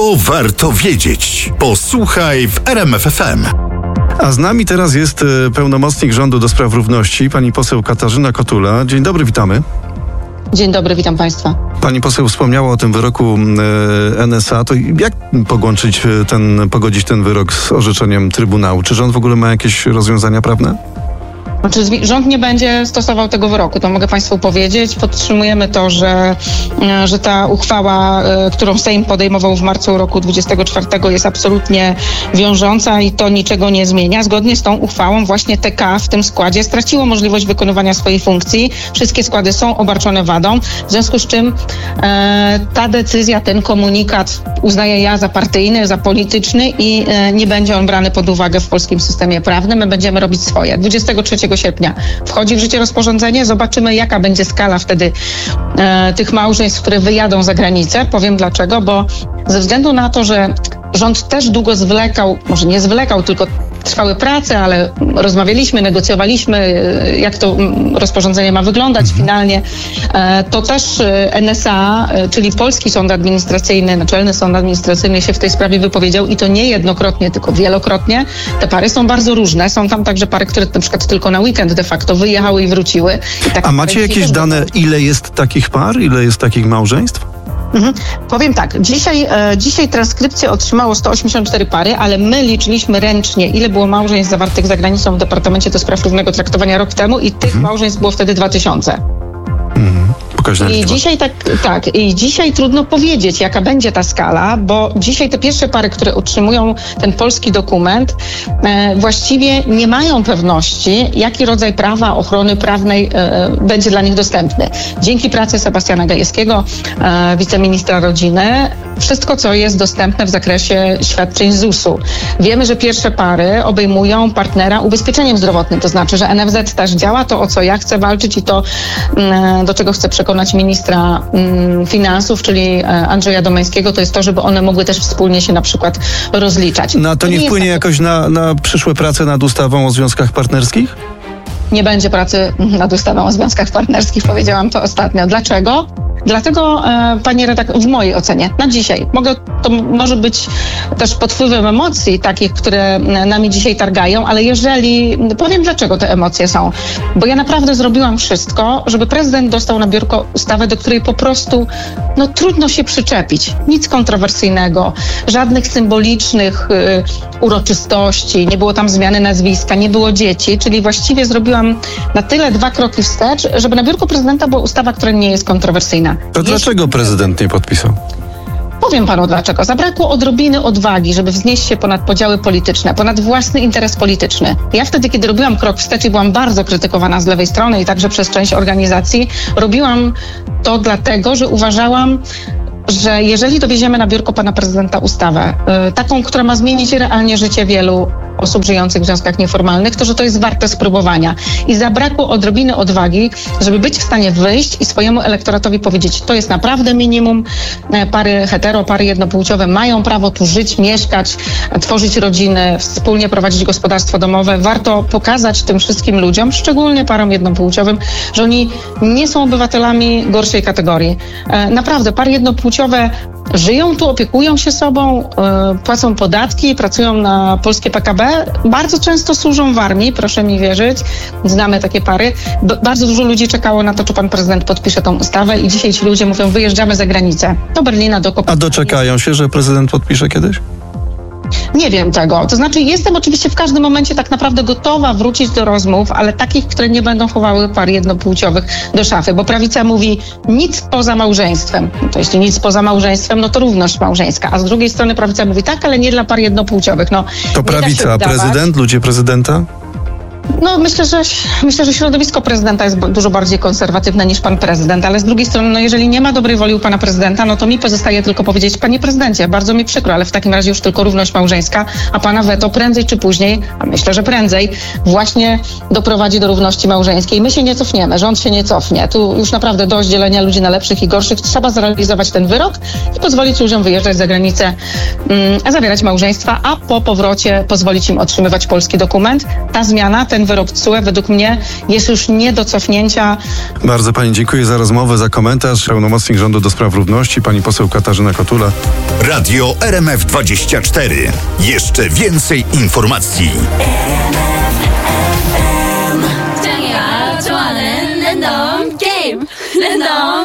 To warto wiedzieć. Posłuchaj w RMF FM. A z nami teraz jest pełnomocnik rządu do spraw równości, pani poseł Katarzyna Kotula. Dzień dobry, witamy. Dzień dobry, witam Państwa. Pani poseł wspomniała o tym wyroku NSA. To jak pogodzić ten wyrok z orzeczeniem Trybunału? Czy rząd w ogóle ma jakieś rozwiązania prawne? Znaczy, rząd nie będzie stosował tego wyroku, to mogę Państwu powiedzieć. Podtrzymujemy to, że ta uchwała, którą Sejm podejmował w marcu roku 2024 jest absolutnie wiążąca i to niczego nie zmienia. Zgodnie z tą uchwałą właśnie TK w tym składzie straciło możliwość wykonywania swojej funkcji. Wszystkie składy są obarczone wadą, w związku z czym ta decyzja, ten komunikat uznaję ja za partyjny, za polityczny i nie będzie on brany pod uwagę w polskim systemie prawnym. My będziemy robić swoje. 23 sierpnia wchodzi w życie rozporządzenie. Zobaczymy, jaka będzie skala wtedy tych małżeństw, które wyjadą za granicę. Powiem dlaczego, bo ze względu na to, że rząd też długo zwlekał, może nie zwlekał, tylko trwały prace, ale rozmawialiśmy, negocjowaliśmy, jak to rozporządzenie ma wyglądać finalnie, to też NSA, czyli Polski Sąd Administracyjny, Naczelny Sąd Administracyjny się w tej sprawie wypowiedział i to nie jednokrotnie, tylko wielokrotnie. Te pary są bardzo różne. Są tam także pary, które na przykład tylko na weekend de facto wyjechały i wróciły. A macie jakieś dane, ile jest takich par, ile jest takich małżeństw? Powiem tak, dzisiaj transkrypcję otrzymało 184 pary, ale my liczyliśmy ręcznie, ile było małżeństw zawartych za granicą w Departamencie do Spraw Równego Traktowania rok temu i tych małżeństw było wtedy 2000. I dzisiaj trudno powiedzieć, jaka będzie ta skala, bo dzisiaj te pierwsze pary, które otrzymują ten polski dokument, właściwie nie mają pewności, jaki rodzaj prawa, ochrony prawnej będzie dla nich dostępny. Dzięki pracy Sebastiana Gajewskiego, wiceministra rodziny, wszystko, co jest dostępne w zakresie świadczeń ZUS-u. Wiemy, że pierwsze pary obejmują partnera ubezpieczeniem zdrowotnym, to znaczy, że NFZ też działa, to o co ja chcę walczyć i to do czego chcę przekonać ministra finansów, czyli Andrzeja Domańskiego, to jest to, żeby one mogły też wspólnie się na przykład rozliczać. No to nie wpłynie jakoś na przyszłe prace nad ustawą o związkach partnerskich? Nie będzie pracy nad ustawą o związkach partnerskich, powiedziałam to ostatnio. Dlaczego? Dlatego, panie redaktor, w mojej ocenie, na dzisiaj, to może być też pod wpływem emocji takich, które nami dzisiaj targają, ale powiem dlaczego te emocje są, bo ja naprawdę zrobiłam wszystko, żeby prezydent dostał na biurko ustawę, do której po prostu trudno się przyczepić. Nic kontrowersyjnego, żadnych symbolicznych uroczystości, nie było tam zmiany nazwiska, nie było dzieci, czyli właściwie zrobiłam na tyle 2 kroki wstecz, żeby na biurku prezydenta była ustawa, która nie jest kontrowersyjna. To dlaczego prezydent nie podpisał? Powiem panu dlaczego. Zabrakło odrobiny odwagi, żeby wznieść się ponad podziały polityczne, ponad własny interes polityczny. Ja wtedy, kiedy robiłam krok wstecz i byłam bardzo krytykowana z lewej strony i także przez część organizacji, robiłam to dlatego, że uważałam, że jeżeli dowieziemy na biurko pana prezydenta ustawę, taką, która ma zmienić realnie życie wielu osób żyjących w związkach nieformalnych, to że to jest warte spróbowania. I zabrakło odrobiny odwagi, żeby być w stanie wyjść i swojemu elektoratowi powiedzieć, to jest naprawdę minimum. Pary hetero, pary jednopłciowe mają prawo tu żyć, mieszkać, tworzyć rodziny, wspólnie prowadzić gospodarstwo domowe. Warto pokazać tym wszystkim ludziom, szczególnie parom jednopłciowym, że oni nie są obywatelami gorszej kategorii. Naprawdę, pary jednopłciowe żyją tu, opiekują się sobą, płacą podatki, pracują na polskie PKB, bardzo często służą w armii, proszę mi wierzyć. Znamy takie pary. Bardzo dużo ludzi czekało na to, czy pan prezydent podpisze tą ustawę i dzisiaj ci ludzie mówią, wyjeżdżamy za granicę. Do Berlina, do Kopenhagi. A doczekają się, że prezydent podpisze kiedyś? Nie wiem tego. To znaczy jestem oczywiście w każdym momencie tak naprawdę gotowa wrócić do rozmów, ale takich, które nie będą chowały par jednopłciowych do szafy, bo prawica mówi nic poza małżeństwem. To jeśli nic poza małżeństwem, to równość małżeńska. A z drugiej strony prawica mówi tak, ale nie dla par jednopłciowych. To prawica, a prezydent, ludzie prezydenta? Myślę, że środowisko prezydenta jest dużo bardziej konserwatywne niż pan prezydent, ale z drugiej strony, jeżeli nie ma dobrej woli u pana prezydenta, to mi pozostaje tylko powiedzieć, panie prezydencie, bardzo mi przykro, ale w takim razie już tylko równość małżeńska, a pana weto prędzej czy później, a myślę, że prędzej, właśnie doprowadzi do równości małżeńskiej. My się nie cofniemy, rząd się nie cofnie. Tu już naprawdę dość dzielenia ludzi na lepszych i gorszych. Trzeba zrealizować ten wyrok i pozwolić ludziom wyjeżdżać za granicę, zawierać małżeństwa, a po powrocie pozwolić im otrzymywać polski dokument. Ta zmiana, ten wyrok TSUE według mnie jest już nie do cofnięcia. Bardzo pani dziękuję za rozmowę, za komentarz. Pełnomocnik rządu do spraw równości, pani poseł Katarzyna Kotula. Radio RMF24. Jeszcze więcej informacji. 짱이가 좋아하는 랜덤 게임 랜덤